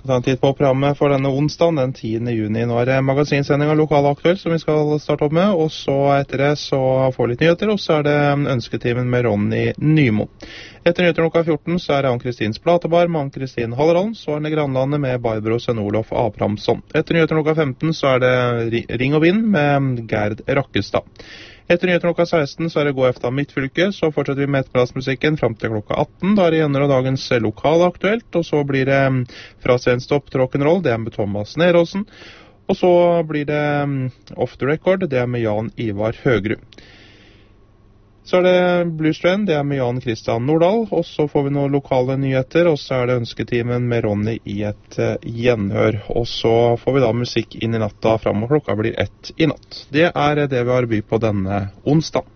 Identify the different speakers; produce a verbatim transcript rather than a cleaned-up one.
Speaker 1: Ta en titt på programmet for denne onsdagen, den tiende juni. Nå er det magasinsending av Lokal Aktuelt som vi skal starte opp med, og så etter det så får vi litt nyheter, og så er det ønsketimen med Ronny Nymo. Etter nyheter klokka fjorten så er det Ann-Kristins Platebar med Ann-Kristin Hallerholm, så er det Grannlandet med Barbro Sen-Olof Abrahamsson. Etter nyheter klokka femten så er det Ring og Vind med Gerd Rakkestad. Etter nyheter klokka seksten så er det Gå efter Midtfylke, så fortsetter vi med ettermiddagsmusikken frem til klokka atten. Da er det gjennom dagens Lokal Aktuelt, og så blir det fra Scenstopp til Rock'n'Roll, det er med Thomas Neråsen. Og så blir det Off the Record, det er med Jan Ivar Høgrud. Så er det Blues Trend, det er med Jan Christian Nordahl, og så får vi noen lokale nyheter, og så er det ønsketimen med Ronny i et uh, gjenhør. Og så får vi da musikk inn i natta frem, og klokka blir ett i natt. Det er det vi har by på denne onsdag.